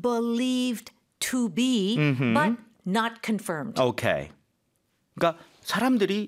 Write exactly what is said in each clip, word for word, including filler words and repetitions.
believed to be, mm-hmm. but not confirmed. Okay. 그러니까 사람들이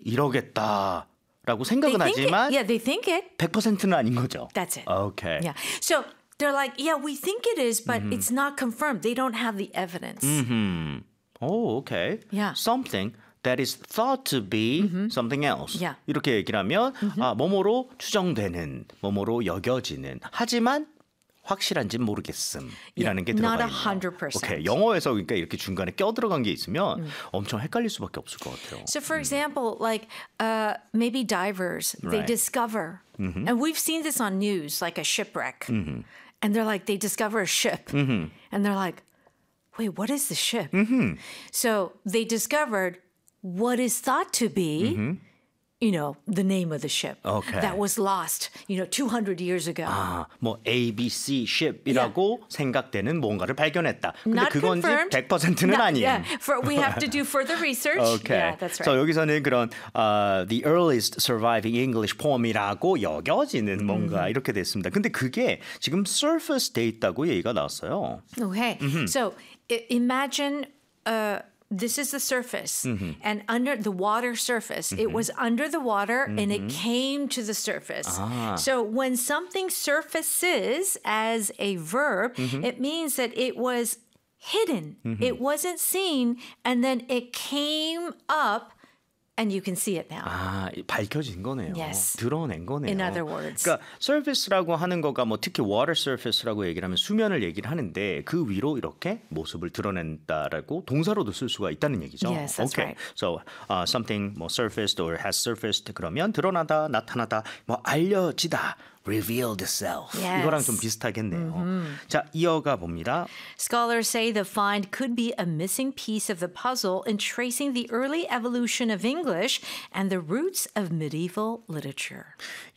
이러겠다라고 생각은 they 하지만 it. Yeah, they think it. 백 퍼센트는 아닌 거죠. That's it. Okay. Yeah. So they're like, yeah, we think it is, but mm-hmm. it's not confirmed. They don't have the evidence. Mm-hmm. Oh, okay. Yeah. Something that is thought to be mm-hmm. something else. Yeah. 이렇게 얘기를 하면 mm-hmm. 아, 뭐뭐로 추정되는, 뭐뭐로 여겨지는, 하지만 확실한지는 모르겠음이라는 yeah, 게 들어가 있네요. Not one hundred percent. 오케이, 영어에서 그러니까 이렇게 중간에 껴들어간 게 있으면 음. 엄청 헷갈릴 수밖에 없을 것 같아요. So for example, like uh, maybe divers, right. they discover, mm-hmm. and we've seen this on news, like a shipwreck, mm-hmm. and they're like, they discover a ship, mm-hmm. and they're like, wait, what is the ship? Mm-hmm. So they discovered what is thought to be, mm-hmm. you know, the name of the ship okay. that was lost, you know, two hundred years ago. 아, 뭐 A, B, C ship이라고 yeah. 생각되는 뭔가를 발견했다. 근데 Not 그건지 confirmed. 백 퍼센트는 Not, 아니에요. Yeah, for, we have to do further research. Okay. Yeah, that's right. So 여기서는 그런 uh, the earliest surviving English poem이라고 여겨지는 뭔가 mm-hmm. 이렇게 됐습니다. 근데 그게 지금 surface 돼 있다고 얘기가 나왔어요. Okay. Mm-hmm. So I- imagine uh, this is the surface, mm-hmm. and under the water surface, mm-hmm. it was under the water mm-hmm. and it came to the surface. Ah. So when something surfaces as a verb, mm-hmm. it means that it was hidden. Mm-hmm. It wasn't seen, and then it came up. And you can see it now. 아, 밝혀진 거네요. Yes. 드러낸 거네요. In other words. 그러니까 surface라고 하는 거가 뭐 특히 water surface라고 얘기를 하면 수면을 얘기를 하는데 그 위로 이렇게 모습을 드러낸다라고 동사로도 쓸 수가 있다는 얘기죠. Yes, that's okay. right. So uh, something 뭐 surfaced or has surfaced 그러면 드러나다, 나타나다, 뭐 알려지다. revealed itself. Yes. 이거랑 좀 비슷하겠네요. Mm-hmm. 자, 이어가 봅니다. Scholars say the find could be a missing piece of the puzzle in tracing the early evolution of English and the roots of medieval literature.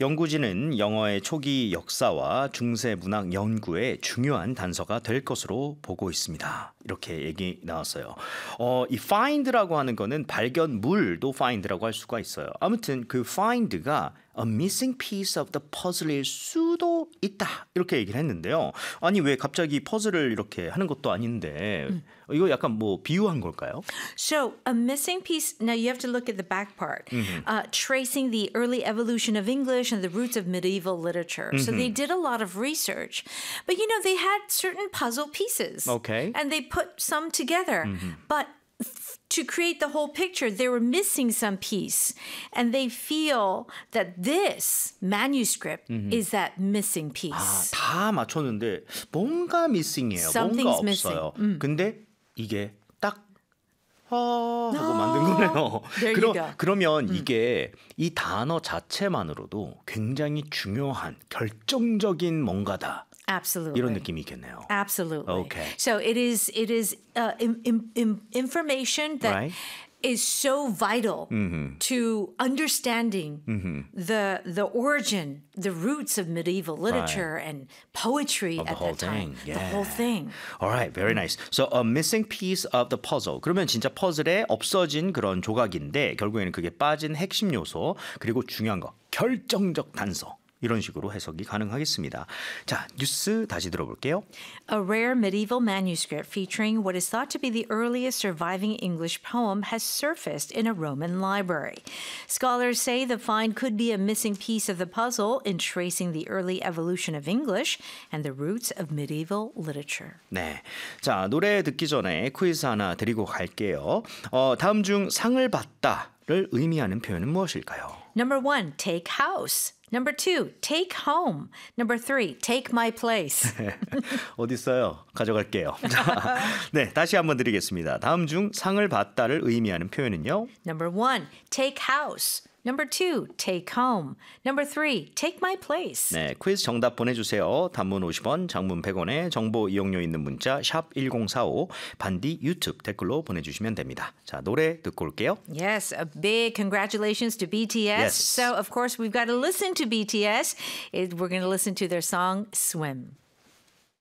연구진은 영어의 초기 역사와 중세 문학 연구에 중요한 단서가 될 것으로 보고 있습니다. 이렇게 얘기 나왔어요. 어, 이 find라고 하는 거는 발견물도 find라고 할 수가 있어요. 아무튼 그 find가 a missing piece of the puzzle일 수도 있다. 이렇게 얘기를 했는데요. 아니 왜 갑자기 퍼즐을 이렇게 하는 것도 아닌데 음. 이거 약간 뭐 비유한 걸까요? So a missing piece, now you have to look at the back part. Mm-hmm. Uh, tracing the early evolution of English and the roots of medieval literature. Mm-hmm. So they did a lot of research. But you know, they had certain puzzle pieces. Okay. And they put some together. Mm-hmm. But to create the whole picture, they were missing some piece. And they feel that this manuscript mm-hmm. is that missing piece. 아, 다 맞췄는데 뭔가 missing이에요. Something's 뭔가 없어요. 음. 근데 이게 딱 아, 하고 만든 거네요. There 그러, you go. 그러면 음. 이게 이 단어 자체만으로도 굉장히 중요한 결정적인 뭔가다. Absolutely. 이런 느낌이 있겠네요. Absolutely. Okay. So it is it is uh, in, in, in information that right. is so vital mm-hmm. to understanding mm-hmm. the the origin, the roots of medieval literature right. and poetry of at the whole that time. thing. Yeah. The whole thing. All right, very nice. So a missing piece of the puzzle. 그러면 진짜 퍼즐에 없어진 그런 조각인데 결국에는 그게 빠진 핵심 요소 그리고 중요한 거 결정적 단서. 이런 식으로 해석이 가능하겠습니다. 자, 뉴스 다시 들어볼게요. A rare medieval manuscript featuring what is thought to be the earliest surviving English poem has surfaced in a Roman library. Scholars say the find could be a missing piece of the puzzle in tracing the early evolution of English and the roots of medieval literature. 네, 자 노래 듣기 전에 퀴즈 하나 드리고 갈게요. 어, 다음 중 상을 받다를 의미하는 표현은 무엇일까요? Number one, take house. Number two, take home. Number three, take my place. 어디 있어요? 가져갈게요. 자, 네, 다시 한번 드리겠습니다. 다음 중 상을 받다를 의미하는 표현은요? Number one, take house. Number two, take home. Number three, take my place. 네, 퀴즈 정답 보내주세요. 단문 오십 원, 장문 백 원에 정보 이용료 있는 문자 샵 일공사오 반디 유튜브 댓글로 보내주시면 됩니다. 자, 노래 듣고 올게요. Yes, a big congratulations to B T S. Yes. So, of course, we've got to listen to B T S. It, we're going to listen to their song, Swim.